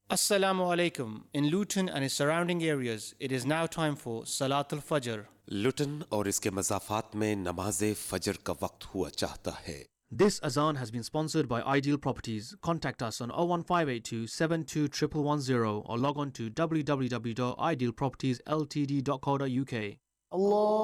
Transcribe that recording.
Assalamu alaikum. In Luton and its surrounding areas, it is now time for Salatul Fajr. लुटन और इसके मज़ाफ़ात में नमाज फजर का वक्त हुआ चाहता है. This azan has been sponsored by Ideal Properties. Contact us on 01582 721110 or log on to www.idealpropertiesltd.co.uk. Allah